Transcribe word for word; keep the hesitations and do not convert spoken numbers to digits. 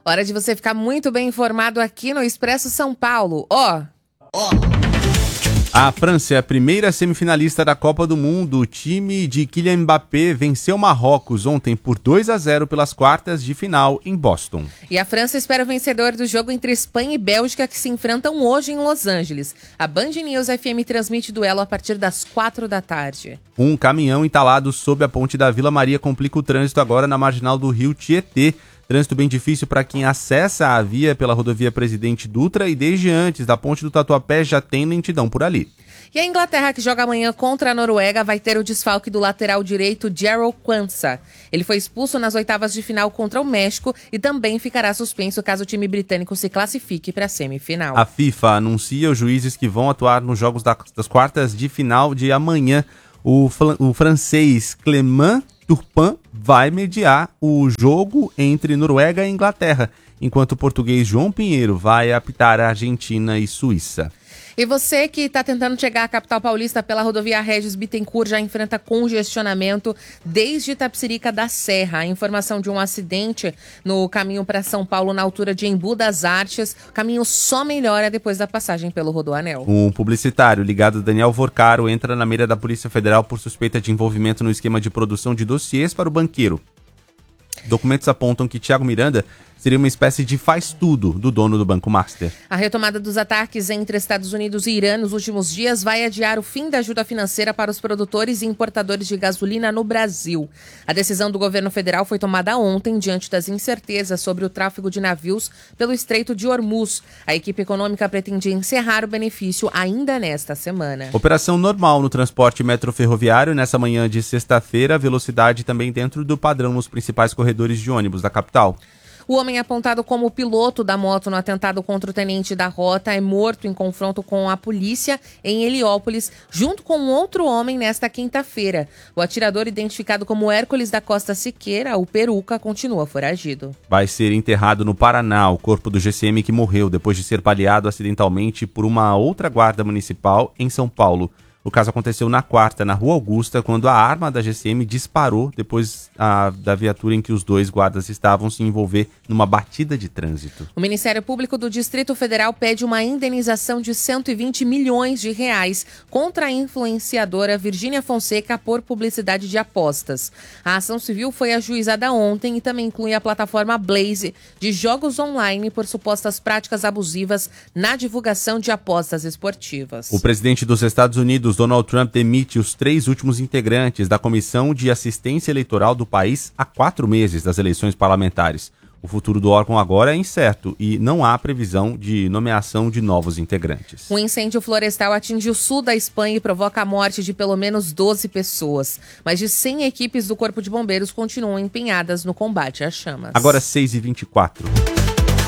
Hora de você ficar muito bem informado aqui no Expresso São Paulo. Ó. Ó. A França é a primeira semifinalista da Copa do Mundo. O time de Kylian Mbappé venceu Marrocos ontem por dois a zero pelas quartas de final em Boston. E a França espera o vencedor do jogo entre Espanha e Bélgica, que se enfrentam hoje em Los Angeles. A Band News F M transmite duelo a partir das quatro da tarde. Um caminhão entalado sob a ponte da Vila Maria complica o trânsito agora na marginal do Rio Tietê. Trânsito bem difícil para quem acessa a via pela rodovia Presidente Dutra e desde antes da ponte do Tatuapé já tem lentidão por ali. E a Inglaterra, que joga amanhã contra a Noruega, vai ter o desfalque do lateral direito Jarrell Quansah. Ele foi expulso nas oitavas de final contra o México e também ficará suspenso caso o time britânico se classifique para a semifinal. A FIFA anuncia os juízes que vão atuar nos jogos das quartas de final de amanhã. O, o francês Clément Turpin vai mediar o jogo entre Noruega e Inglaterra, enquanto o português João Pinheiro vai apitar a Argentina e Suíça. E você que está tentando chegar à capital paulista pela rodovia Regis Bittencourt já enfrenta congestionamento desde Itapecerica da Serra. A informação de um acidente no caminho para São Paulo na altura de Embu das Artes. O caminho só melhora depois da passagem pelo Rodoanel. Um publicitário ligado a Daniel Vorcaro entra na mira da Polícia Federal por suspeita de envolvimento no esquema de produção de dossiês para o banqueiro. Documentos apontam que Thiago Miranda seria uma espécie de faz-tudo do dono do Banco Master. A retomada dos ataques entre Estados Unidos e Irã nos últimos dias vai adiar o fim da ajuda financeira para os produtores e importadores de gasolina no Brasil. A decisão do governo federal foi tomada ontem diante das incertezas sobre o tráfego de navios pelo Estreito de Hormuz. A equipe econômica pretende encerrar o benefício ainda nesta semana. Operação normal no transporte metroferroviário nessa manhã de sexta-feira, velocidade também dentro do padrão nos principais corredores de ônibus da capital. O homem apontado como piloto da moto no atentado contra o tenente da rota é morto em confronto com a polícia em Heliópolis, junto com um outro homem nesta quinta-feira. O atirador, identificado como Hércules da Costa Siqueira, o Peruca, continua foragido. Vai ser enterrado no Paraná o corpo do G C M que morreu depois de ser baleado acidentalmente por uma outra guarda municipal em São Paulo. O caso aconteceu na quarta, na Rua Augusta, quando a arma da G C M disparou depois a, da viatura em que os dois guardas estavam se envolver numa batida de trânsito. O Ministério Público do Distrito Federal pede uma indenização de cento e vinte milhões de reais contra a influenciadora Virgínia Fonseca por publicidade de apostas. A ação civil foi ajuizada ontem e também inclui a plataforma Blaze de jogos online por supostas práticas abusivas na divulgação de apostas esportivas. O presidente dos Estados Unidos, Donald Trump, demite os três últimos integrantes da Comissão de Assistência Eleitoral do país há quatro meses das eleições parlamentares. O futuro do órgão agora é incerto e não há previsão de nomeação de novos integrantes. Um incêndio florestal atinge o sul da Espanha e provoca a morte de pelo menos doze pessoas. Mais de cem equipes do Corpo de Bombeiros continuam empenhadas no combate às chamas. Agora seis e vinte e quatro.